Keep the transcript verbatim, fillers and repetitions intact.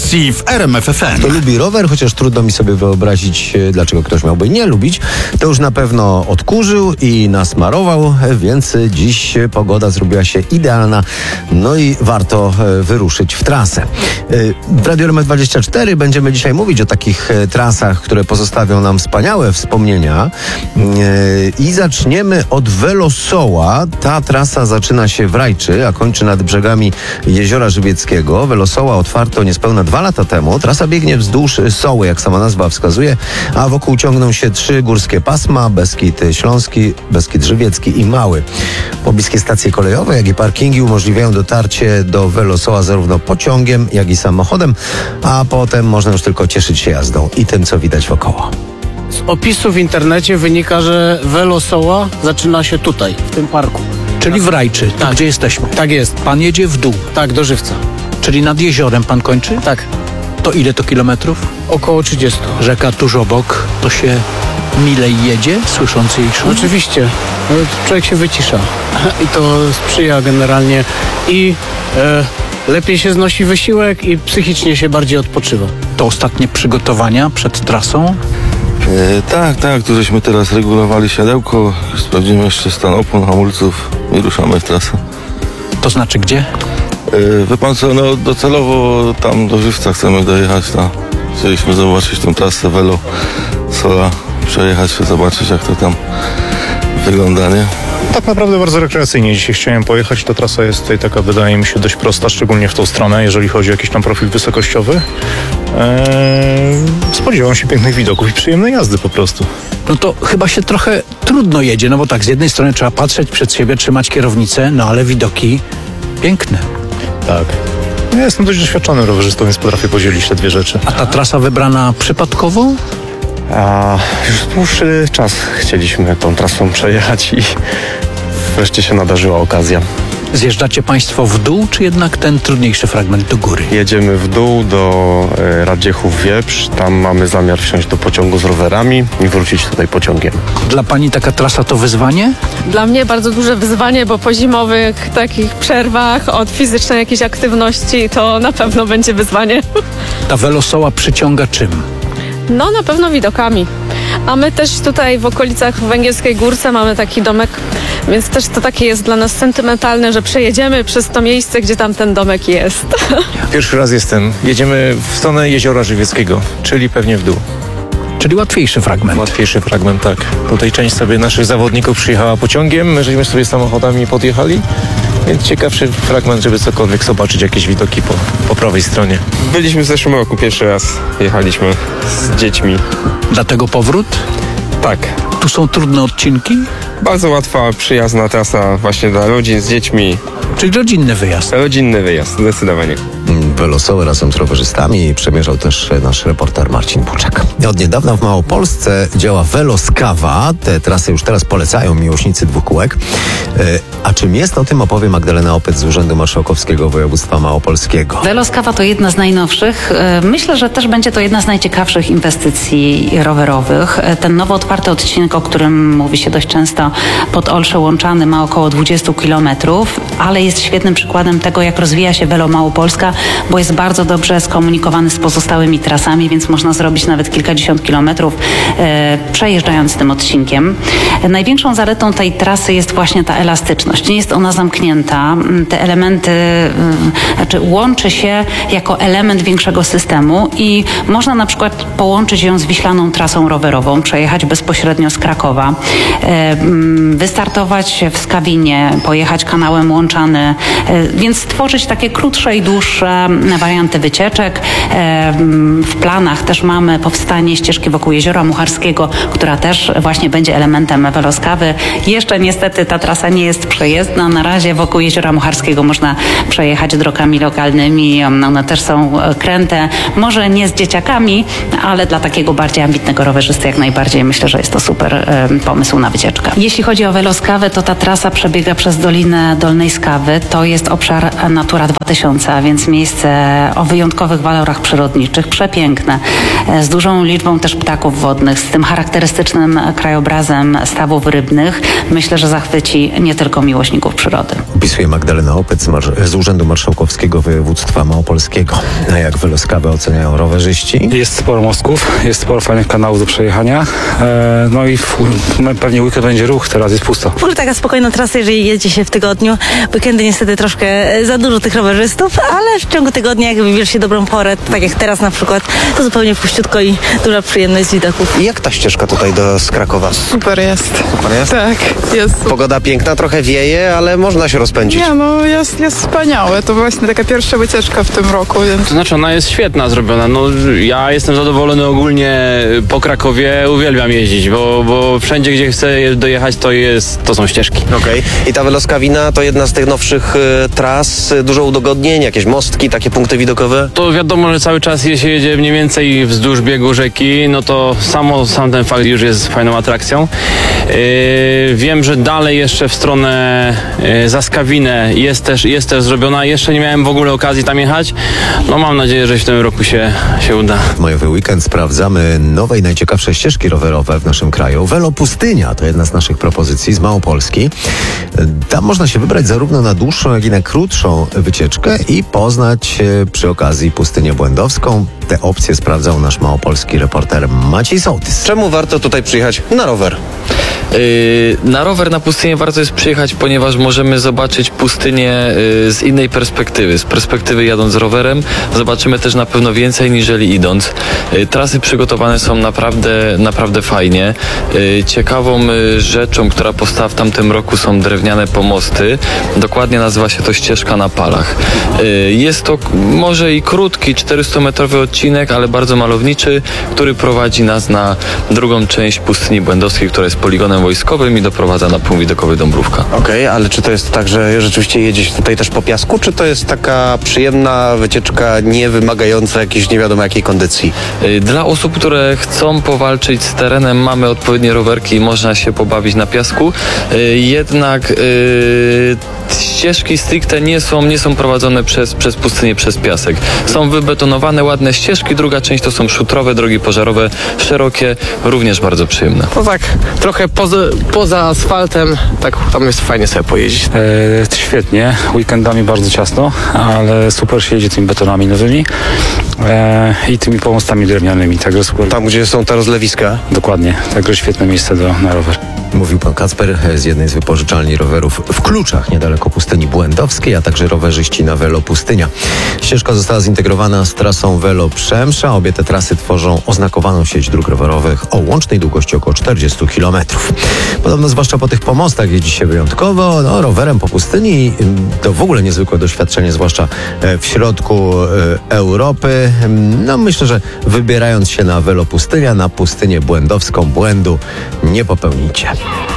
stacji w R M F F M. Kto lubi rower, chociaż trudno mi sobie wyobrazić, dlaczego ktoś miałby nie lubić, to już na pewno odkurzył i nasmarował, więc dziś pogoda zrobiła się idealna, no i warto wyruszyć w trasę. W Radiu R M F dwadzieścia cztery będziemy dzisiaj mówić o takich trasach, które pozostawią nam wspaniałe wspomnienia i zaczniemy od Welosoła. Ta trasa zaczyna się w Rajczy, a kończy nad brzegami Jeziora Żywieckiego. Welosoła otwarto niespełna dwa lata temu. Trasa biegnie wzdłuż Soły, jak sama nazwa wskazuje, a wokół ciągną się trzy górskie pasma: Beskid Śląski, Beskid Żywiecki i Mały. Pobliskie stacje kolejowe, jak i parkingi umożliwiają dotarcie do Welosoła zarówno pociągiem, jak i samochodem, a potem można już tylko cieszyć się jazdą i tym, co widać wokoło. Z opisu w internecie wynika, że Welosoła zaczyna się tutaj, w tym parku. Czyli w Rajczy, Tak. gdzie jesteśmy. Tak jest. Pan jedzie w dół, Tak, do Żywca. czyli nad jeziorem pan kończy? Tak, To ile to kilometrów? około trzydzieści. Rzeka tuż obok, to się milej jedzie, słysząc jej szum? Oczywiście. No, człowiek się wycisza i to sprzyja generalnie i e, lepiej się znosi wysiłek i psychicznie się bardziej odpoczywa. To ostatnie przygotowania przed trasą? E, tak, tak, tu żeśmy teraz regulowali siadełko, sprawdzimy jeszcze stan opon, hamulców i ruszamy w trasę. To znaczy gdzie? E, wie pan co, no docelowo tam do Żywca chcemy dojechać, no. Chcieliśmy zobaczyć tą trasę Velo Sola, przejechać się, zobaczyć jak to tam wygląda, nie? Tak naprawdę bardzo rekreacyjnie dzisiaj chciałem pojechać. Ta trasa jest tutaj taka, wydaje mi się, dość prosta, szczególnie w tą stronę, jeżeli chodzi o jakiś tam profil wysokościowy. Eee, spodziewam się pięknych widoków i przyjemnej jazdy po prostu. No to chyba się trochę trudno jedzie, no bo tak, z jednej strony trzeba patrzeć przed siebie, trzymać kierownicę, no ale widoki piękne. Tak. Ja jestem dość doświadczonym rowerzystą, więc potrafię podzielić te dwie rzeczy. A ta trasa wybrana przypadkowo? A już dłuższy czas chcieliśmy tą trasą przejechać i wreszcie się nadarzyła okazja. Zjeżdżacie państwo w dół, czy jednak ten trudniejszy fragment do góry? Jedziemy w dół do e, Radziechów-Wieprz. Tam mamy zamiar wsiąść do pociągu z rowerami i wrócić tutaj pociągiem. Dla pani taka trasa to wyzwanie? Dla mnie bardzo duże wyzwanie, bo po zimowych takich przerwach od fizycznej jakiejś aktywności to na pewno będzie wyzwanie. Ta Welosoła przyciąga czym? No na pewno widokami. A my też tutaj w okolicach w Węgierskiej Górce mamy taki domek, więc też to takie jest dla nas sentymentalne, że przejedziemy przez to miejsce, gdzie tam ten domek jest. Pierwszy raz jestem. Jedziemy w stronę Jeziora Żywieckiego, czyli pewnie w dół. Czyli łatwiejszy fragment. Łatwiejszy fragment, tak. Tutaj część sobie naszych zawodników przyjechała pociągiem, my żeśmy sobie samochodami podjechali, więc ciekawszy fragment, żeby cokolwiek zobaczyć, jakieś widoki po, po prawej stronie. Byliśmy w zeszłym roku, pierwszy raz jechaliśmy z dziećmi. Dlatego powrót? Tak, Tu są trudne odcinki? bardzo łatwa, przyjazna trasa właśnie dla rodzin z dziećmi. Czyli rodzinny wyjazd. Rodzinny wyjazd, zdecydowanie. Welosoły razem z rowerzystami przemierzał też nasz reporter Marcin Buczek. Od niedawna w Małopolsce działa Veloskawa. Te trasy już teraz polecają miłośnicy dwukółek. A czym jest, o tym opowie Magdalena Opyt z Urzędu Marszałkowskiego Województwa Małopolskiego. Veloskawa to jedna z najnowszych. Myślę, że też będzie to jedna z najciekawszych inwestycji rowerowych. Ten nowo otwarty odcinek, o którym mówi się dość często, pod Olsze Łączany, ma około dwadzieścia kilometrów, ale jest świetnym przykładem tego, jak rozwija się Velo Małopolska, bo jest bardzo dobrze skomunikowany z pozostałymi trasami, więc można zrobić nawet kilkadziesiąt kilometrów e, przejeżdżając tym odcinkiem. Największą zaletą tej trasy jest właśnie ta elastyczność. Nie jest ona zamknięta. Te elementy, e, znaczy łączy się jako element większego systemu i można na przykład połączyć ją z Wiślaną trasą rowerową, przejechać bezpośrednio z Krakowa, e, wystartować w Skawinie, pojechać kanałem Łączany, e, więc stworzyć takie krótsze i dłuższe warianty wycieczek. W planach też mamy powstanie ścieżki wokół Jeziora Mucharskiego, która też właśnie będzie elementem Veloskawy. Jeszcze niestety ta trasa nie jest przejezdna. Na razie wokół Jeziora Mucharskiego można przejechać drogami lokalnymi. One też są kręte. Może nie z dzieciakami, ale dla takiego bardziej ambitnego rowerzysty jak najbardziej myślę, że jest to super pomysł na wycieczkę. Jeśli chodzi o Veloskawę, to ta trasa przebiega przez Dolinę Dolnej Skawy. To jest obszar Natura dwa tysiące, a więc miejsce o wyjątkowych walorach obszarach przyrodniczych, przepiękne, e, z dużą liczbą też ptaków wodnych, z tym charakterystycznym krajobrazem stawów rybnych. Myślę, że zachwyci nie tylko miłośników przyrody. Opisuje Magdalena Opec z, mar- z Urzędu Marszałkowskiego Województwa Małopolskiego. A jak Weloskawę oceniają rowerzyści? Jest sporo mostków, jest sporo fajnych kanałów do przejechania. E, no i w, pewnie weekend będzie ruch, teraz jest pusto. W ogóle taka spokojna trasa, jeżeli jedzie się w tygodniu. Weekendy niestety troszkę za dużo tych rowerzystów, ale w ciągu tygodnia, jak wybierz się dobrą porę, tak jak teraz na przykład, to zupełnie puściutko i duża przyjemność z widoków. I jak ta ścieżka tutaj do z Krakowa? Super jest. Super jest? Tak, jest. Pogoda piękna, trochę wieje, ale można się rozpędzić. Nie, no jest, jest wspaniałe. To właśnie taka pierwsza wycieczka w tym roku, więc... To znaczy ona jest świetna zrobiona. No, ja jestem zadowolony ogólnie po Krakowie. Uwielbiam jeździć, bo, bo wszędzie, gdzie chcę dojechać, to, jest, to są ścieżki. Okej. Okay. I ta Weloskawina to jedna z tych nowszych y, tras, y, dużo udogodnień, jakieś mostki, takie punkty widokowe? To wiadomo, że cały czas się jedzie mniej więcej wzdłuż biegu rzeki, no to samo, sam ten fakt już jest fajną atrakcją. Yy, wiem, że dalej jeszcze w stronę yy, Zaskawinę jest też, jest też zrobiona. Jeszcze nie miałem w ogóle okazji tam jechać. No mam nadzieję, że w tym roku się, się uda. W majowy weekend sprawdzamy nowe i najciekawsze ścieżki rowerowe w naszym kraju. Welopustynia to jedna z naszych propozycji z Małopolski. Tam można się wybrać zarówno na dłuższą, jak i na krótszą wycieczkę i poznać przy okazji pustynię błędowską. Te opcje sprawdzał nasz małopolski reporter Maciej Sołtys. Czemu warto tutaj przyjechać na rower? Yy, na rower na pustynię warto jest przyjechać, ponieważ możemy zobaczyć pustynię yy, z innej perspektywy. Z perspektywy jadąc rowerem zobaczymy też na pewno więcej niżeli idąc. Yy, trasy przygotowane są naprawdę, naprawdę fajnie. Yy, ciekawą yy, rzeczą, która powstała w tamtym roku, są drewniane pomosty. Dokładnie nazywa się to ścieżka na palach. Yy, jest to może i krótki, czterystometrowy odcinek, ale bardzo malowniczy, który prowadzi nas na drugą część pustyni błędowskiej, która jest poligonem wojskowym i doprowadza na punkt widokowy Dąbrówka. Okej, okay, ale czy to jest tak, że rzeczywiście jedzie się tutaj też po piasku, czy to jest taka przyjemna wycieczka, nie wymagająca jakiejś nie wiadomo jakiej kondycji? Dla osób, które chcą powalczyć z terenem, mamy odpowiednie rowerki i można się pobawić na piasku. Jednak yy, ścieżki stricte nie są, nie są prowadzone przez, przez pustynię, przez piasek. Są wybetonowane, ładne ścieżki, druga część to są szutrowe, drogi pożarowe, szerokie, również bardzo przyjemne. No tak, trochę poza, poza asfaltem, tak tam jest fajnie sobie pojeździć. E, świetnie, weekendami bardzo ciasno, ale super się jedzie tymi betonami nowymi e, i tymi pomostami drewnianymi, także super. Tam, gdzie są te rozlewiska? Dokładnie, także świetne miejsce do, na rower. Mówił pan Kacper z jednej z wypożyczalni rowerów w Kluczach, niedaleko pustyni błędowskiej, a także rowerzyści na Welopustynia. Ścieżka została zintegrowana z trasą Welo Przemsza. Obie te trasy tworzą oznakowaną sieć dróg rowerowych o łącznej długości około czterdziestu kilometrów. Podobno zwłaszcza po tych pomostach jeździ się wyjątkowo. No, rowerem po pustyni to w ogóle niezwykłe doświadczenie, zwłaszcza w środku Europy. No myślę, że wybierając się na Welopustynia, na pustynię błędowską, błędu nie popełnicie.